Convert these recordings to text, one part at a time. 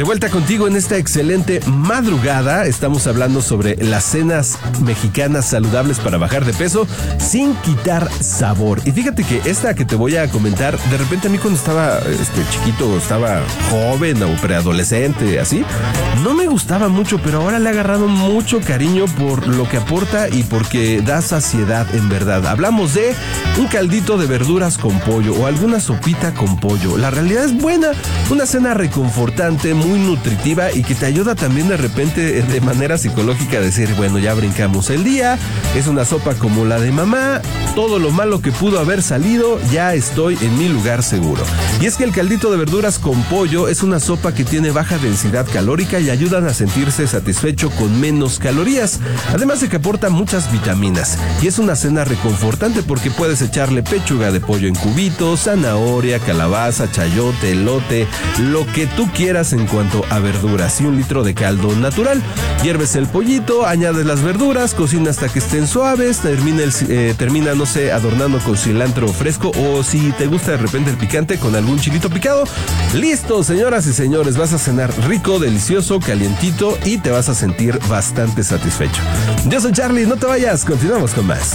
De vuelta contigo en esta excelente madrugada. Estamos hablando sobre las cenas mexicanas saludables para bajar de peso sin quitar sabor. Y fíjate que esta que te voy a comentar, de repente a mí cuando estaba chiquito, estaba joven o preadolescente, así, no me gustaba mucho, pero ahora le he agarrado mucho cariño por lo que aporta y porque da saciedad en verdad. Hablamos de un caldito de verduras con pollo o alguna sopita con pollo. La realidad es buena, una cena reconfortante, muy nutritiva y que te ayuda también de repente de manera psicológica a decir, bueno, ya brincamos el día, es una sopa como la de mamá, todo lo malo que pudo haber salido, ya estoy en mi lugar seguro. Y es que el caldito de verduras con pollo es una sopa que tiene baja densidad calórica y ayudan a sentirse satisfecho con menos calorías, además de que aporta muchas vitaminas. Y es una cena reconfortante porque puedes echarle pechuga de pollo en cubitos, zanahoria, calabaza, chayote, elote, lo que tú quieras en cuanto a verduras y un litro de caldo natural. Hierves el pollito, añades las verduras, cocina hasta que estén suaves, termina, no sé, adornando con cilantro fresco o si te gusta de repente el picante con algún chilito picado. Listo, señoras y señores, vas a cenar rico, delicioso, calientito y te vas a sentir bastante satisfecho. Yo soy Charlie, no te vayas, continuamos con más.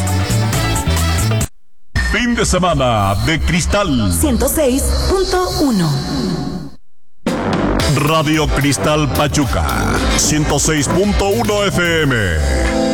Fin de semana de Cristal 106.1. Radio Cristal Pachuca 106.1 FM.